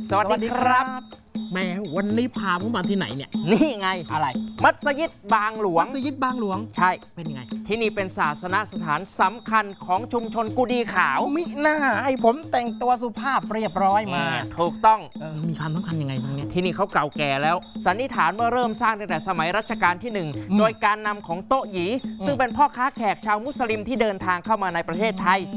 สวัสดีครับแม่วันนี้พาผมมาที่ไหนเนี่ยนี่ไงอะไรมัสยิดบางหลวงมัสยิดบางหลวงใช่เป็นไงที่นี่เป็นศาสนสถานสำคัญของชุมชนกุดีขาวมิน่าให้ผมแต่งตัวสุภาพเรียบร้อยมาถูกต้องมีความสำคัญยังไงตรงนี้ที่นี่เขาเก่าแก่แล้วสันนิษฐานว่าเริ่มสร้างตั้งแต่สมัยรัชกาลที่1โดยการนำของโต๊ะหยีซึ่งเป็นพ่อค้าแขกชาวมุสลิมที่เดินทางเข้ามาในประเทศไทย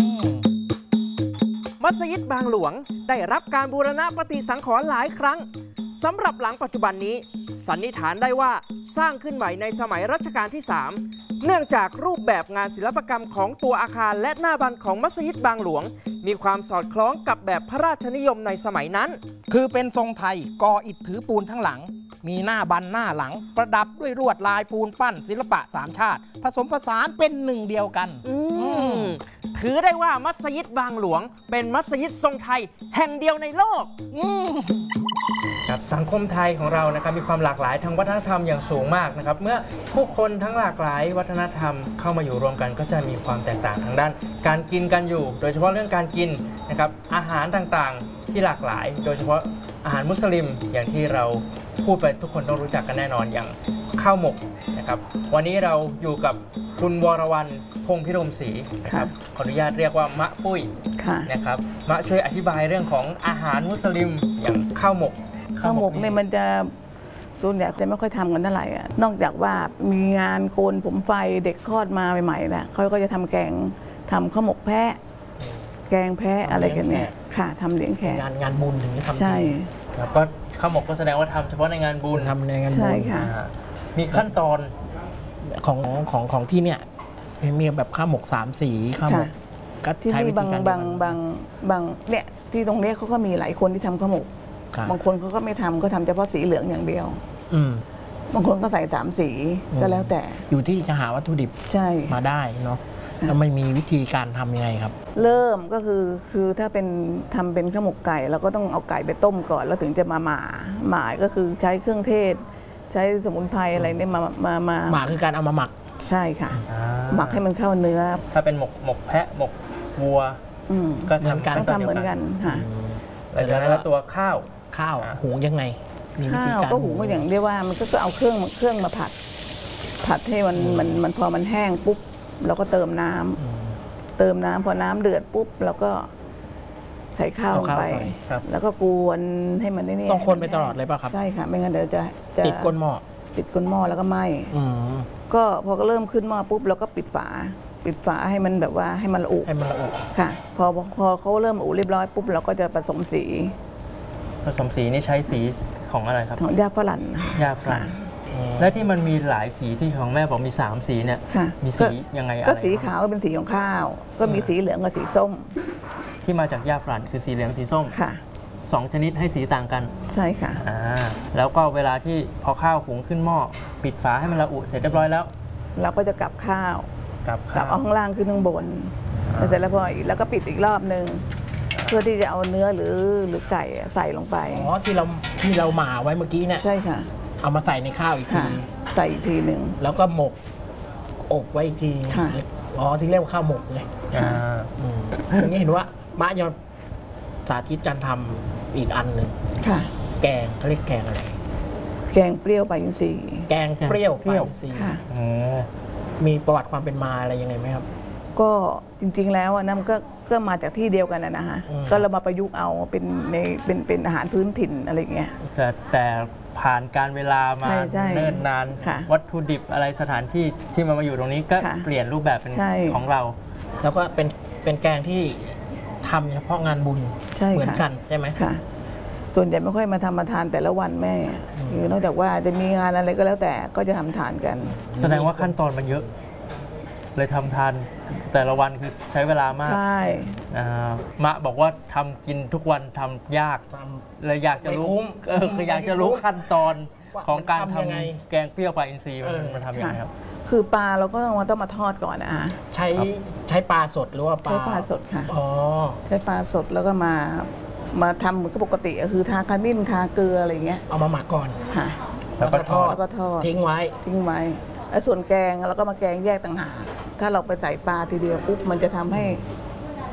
มัสยิดบางหลวงได้รับการบูรณะปฏิสังขรณ์หลายครั้งสำหรับหลังปัจจุบันนี้สันนิษฐานได้ว่าสร้างขึ้นใหม่ในสมัยรัชกาลที่3เนื่องจากรูปแบบงานศิลปกรรมของตัวอาคารและหน้าบันของมัสยิดบางหลวงมีความสอดคล้องกับแบบพระราชนิยมในสมัยนั้นคือเป็นทรงไทยก่ออิฐถือปูนทั้งหลังมีหน้าบันหน้าหลังประดับด้วยลวดลายปูนปั้นศิลปะ3ชาติผสมผสานเป็นหนึ่งเดียวกันถือได้ว่ามัสยิดบางหลวงเป็นมัสยิดทรงไทยแห่งเดียวในโลกครับสังคมไทยของเรานะครับมีความหลากหลายทางวัฒนธรรมอย่างสูงมากนะครับเมื่อผู้คนทั้งหลากหลายวัฒนธรรมเข้ามาอยู่รวมกันก็จะมีความแตกต่างทางด้านการกินกันอยู่โดยเฉพาะเรื่องการกินนะครับอาหารต่างๆที่หลากหลายโดยเฉพาะอาหารมุสลิมอย่างที่เราพูดไปทุกคนต้องรู้จักกันแน่นอนอย่างข้าวหมกนะครับวันนี้เราอยู่กับคุณวรวรรณพงษ์พิรมศรีครับขออนุญาตเรียกว่ามะปุ้ยนะครับมะช่วยอธิบายเรื่องของอาหารมุสลิมอย่างข้าวหมกเนี่ยมันจะส่วนใหญ่จะไม่ค่อยทำกันเท่าไหร่นอกจากว่ามีงานโกนผมไฟเด็กคลอดมาใหม่ๆแหละเขาก็จะทำแกงทำข้าวหมกแพะแกงแพะอะไรกันเนี่ยค่ะทำเลี้ยงแขกงานบุญถึงจะทำใช่แล้วก็ข้าวหมกก็แสดงว่าทำเฉพาะในงานบุญทำในงานบุญใช่ค่ะมีขั้นตอนของที่เนี่ยมีแบบข้าวหมก3 สีข้าวหมกก็ที่นี่บางเนี่ยที่ตรงนี้เขาก็มีหลายคนที่ทำข้าวหมกบางคนเขาก็ไม่ทำก็ทำเฉพาะสีเหลืองอย่างเดียวบางคนก็ใส่3 สีก็แล้วแต่อยู่ที่จะหาวัตถุดิบใช่มาได้เนาะแล้วไม่มีวิธีการทำยังไงครับเริ่มก็คือถ้าเป็นทำเป็นข้าวหมกไก่เราก็ต้องเอาไก่ไปต้มก่อนแล้วถึงจะมาหม่าก็คือใช้เครื่องเทศใช้สมุนไพรอะไรเนี่ยหม่าคือการเอามาหมักใช่ค่ะหมักให้มันเข้าเนื้อถ้าเป็นหมกแพะหมกวัวก็ทำเหมือนกันค่ะแล้วตัวข้าวหุงยังไงข้าวก็หุงก็อย่างเรียกว่ามันก็เอาเครื่องมาผัดให้มันพอมันแห้งปุ๊บเราก็เติมน้ำพอน้ำเดือดปุ๊บเราก็ใส่ข้าวลงไปแล้วก็กวนให้มันนี่ต้องคนไปตลอดเลยป่ะครับใช่ค่ะไม่งั้นเดี๋ยวจะติดก้นหม้อแล้วก็ไหม้ก็พอก็เริ่มขึ้นหม้อปุ๊บเราก็ปิดฝาให้มันแบบว่าให้มันละอุค่ะพอเขาเริ่มอุเรียบร้อยปุ๊บเราก็จะผสมสีนี่ใช้สีของอะไรครับของยาฝรั่งและที่มันมีหลายสีที่ของแม่บอกมี3 สีเนี่ยมีสียังไงอะไรก็สีขาวเป็นสีของข้าวก็มีสีเหลืองกับสีส้มที่มาจากหญ้าฝรั่งคือสีเหลืองสีส้มค่ะ 2 ชนิดให้สีต่างกันใช่ค่ะแล้วก็เวลาที่พอข้าวหุงขึ้นหม้อปิดฝาให้มันละอุเสร็จเรียบร้อยแล้วเราก็จะกลับข้าวเอาข้างล่างขึ้นข้างบนเสร็จแล้วพอแล้วก็ปิดอีกรอบนึงเพื่อที่จะเอาเนื้อหรือไก่ใส่ลงไปที่เราหม่าไว้เมื่อกี้เนี่ยใช่ค่ะเอามาใส่ในข้าวอีกทีใส่อีกทีหนึ่งแล้วก็หมกอบไว้อีกทีที่เรียกว่าข้าวหมกเลยอย่างนี้เห็นว่ามะยังสาธิตการทำอีกอันหนึ่งแกงเขาเรียกแกงอะไรแกงเปรี้ยวปลาอินทรีย์แกงเปรี้ยวปลาอินทรีย์มีประวัติความเป็นมาอะไรยังไงไหมครับก็จริงๆแล้วนั่นก็มาจากที่เดียวกันนะฮะก็เรามาประยุกต์เอาเป็นอาหารพื้นถิ่นอะไรเงี้ยแต่ผ่านการเวลามาเนิ่นนานวัตถุดิบอะไรสถานที่ที่มาอยู่ตรงนี้ก็เปลี่ยนรูปแบบเป็นของเราแล้วก็เป็นแกงที่ทำเฉพาะงานบุญเหมือนกันใช่ไหมค่ะส่วนใหญ่ไม่ค่อยมาทำมาทานแต่ละวันแม่คือนอกจากว่าจะมีงานอะไรก็แล้วแต่ก็จะทำทานกันแสดงว่าขั้นตอนมันเยอะเลยทำทานแต่ละวันคือใช้เวลามากใช่มะบอกว่าทำกินทุกวันทำยากเลยอยากจะรู้คืออยากจะรู้ขั้นตอนของการทำแกงเปรี้ยวปลาอินทรีย์มันทำยังไงครับคือปลาเราก็ต้องมาทอดก่อนใช้ปลาสดหรือว่าใช้ปลาสดค่ะใช้ปลาสดแล้วก็มาทำเหมือนกับปกติคือทาขมิ้นทาเกลืออะไรเงี้ยเอามาหมักก่อนค่ะแล้วก็ทอดทิ้งไว้แล้วส่วนแกงเราก็มาแกงแยกต่างหากถ้าเราไปใส่ปลาทีเดียวปุ๊บมันจะทำให้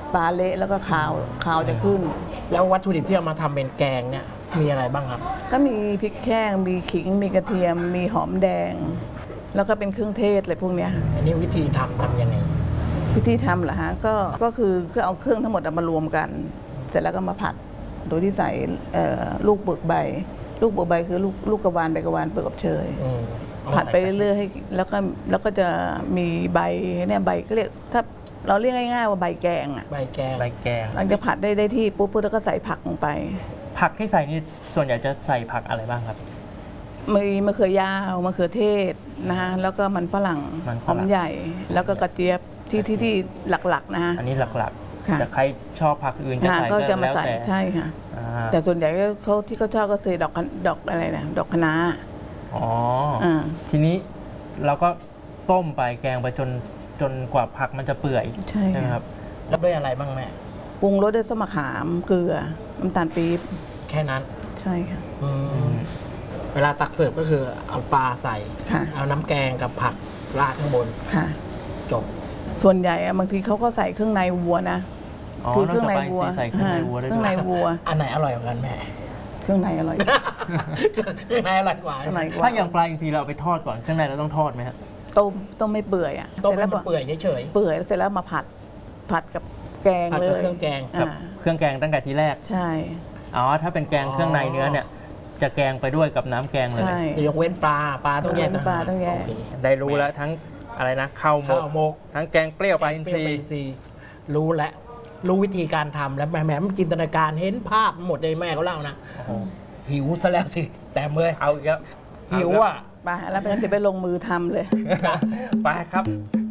ปลาเละแล้วก็คาวจะขึ้นแล้ววัตถุดิบที่เอามาทำเป็นแกงเนี่ยมีอะไรบ้างครับก็มีพริกแห้งมีขิงมีกระเทียม มีหอมแดง แล้วก็เป็นเครื่องเทศอะไรพวกเนี้ยอันนี้วิธีทำยังไงวิธีทำเหรอฮะก็คือเอาเครื่องทั้งหมดเอามารวมกัน เสร็จแล้วก็มาผัดโดยที่ใส่ลูกเปลือกใบ ลูกเปลือกใบคือลูกกระวานใบกระวานเปลือกกับเชยผัดไปเรื่อยๆให้แล้วก็จะมีใบเนี่ยใบก็เรียกถ้าเราเรียกง่ายๆว่าใบแกงอ่ะใบแกงใบแกงหลังจากผัดได้ที่ปุ๊บแล้วก็ใส่ผักลงไปผักที่ใส่นี่ส่วนใหญ่จะใส่ผักอะไรบ้างครับมีมะเขือยาวมะเขือเทศนะฮะแล้วก็มันฝรั่งมันฝหรั่อง มใหญ่ แล้วก็กระเจี๊ยบที่หลักๆนะฮะอันนี้หลักค่ะๆแต่ใครชอบผักอื่นจะใส่ก็ก็จะมาแล้วใส่แต่ใช่ค่ะอ่าแต่ส่วนใหญ่เขาที่เขาชอบก็คือดอกอะไรนะดอกคะน้าอ๋ออ่าทีนี้เราก็ต้มไปแกงไปจนกว่าผักมันจะเปื่อยใช่ไหมครับแล้วด้วยอะไรบ้างแม่ปรุงรสด้วยส้มมะขามเกลือน้ำตาลปี๊บแค่นั้นใช่ค่ะเวลาตักเสิร์ฟก็คือเอาปลาใส่ค่ะเอาน้ำแกงกับผักราดข้างบนค่ะจบส่วนใหญ่อะบางทีเขาก็ใส่เครื่องในวัวนะอ๋อคืนอกจากปลาอินทรีย์ใส่เครื่องในวัวได้เครื่ด้องวยในวัวอันไหนอร่อยกว่ากันแม่เครื่องในอร่อยเครื่องในอร่อยกว่าอร่อยกว่าถ้าอย่างปลาอินทรีย์เราเอาไปทอดก่อนเครื่องในเราต้องทอดไหมครับต้มไม่เปื่อยอ่ะต้มสร็จให้แล้วมันเปื่อยเฉยเปื่อยแล้วเสร็จแล้วมาผัดกับแกงผัดเลกับยเครื่องแกงกับอ่าเครื่องแกงตั้งแต่ทีแรกใช่อ๋อ ถ้าเป็นแกงเครื่องในเนื้อเนี่ย จะแกงไปด้วยกับน้ำแกงเลยใช่ๆยกเว้นปลาต้องแยกยกเว้นปลาต้องแยกโเคได้รู้แล้วทั้งอะไรนะข้าวหมข้าก วหมกทั้งแกงเปรี้ยวปลาอินทรีเปย์รี้ยวปลาอินทรีย์รู้แล้วรู้วิธีการทำแล้วแหมมันจินตนาการเห็นภาพหมดเลยแม่เขาเล่านะโอ้โหหิวซะแล้วสิแต่เมื่อยเอาอีกแล้วหิวอ่ะไปแล้วไปงั้นเดี๋ยวไปลงมือทำเลยไปครับ